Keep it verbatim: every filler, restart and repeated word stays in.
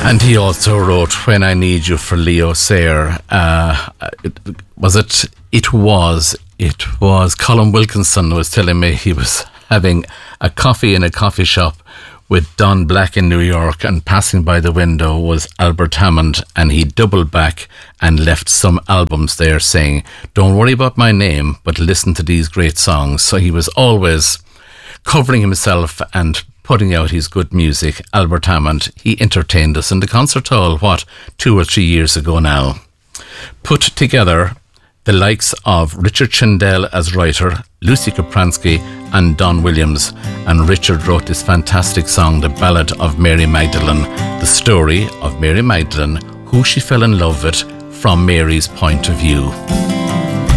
And he also wrote When I Need You for Leo Sayer. Uh, it, was it? It was. It was. Colin Wilkinson was telling me he was having a coffee in a coffee shop with Don Black in New York, and passing by the window was Albert Hammond, and he doubled back and left some albums there saying, don't worry about my name, but listen to these great songs. So he was always covering himself and putting out his good music. Albert Hammond, he entertained us in the concert hall, what, two or three years ago now. Put together the likes of Richard Chindel as writer, Lucy Kapransky and Don Williams, and Richard wrote this fantastic song, The Ballad of Mary Magdalene, the story of Mary Magdalene, who she fell in love with from Mary's point of view.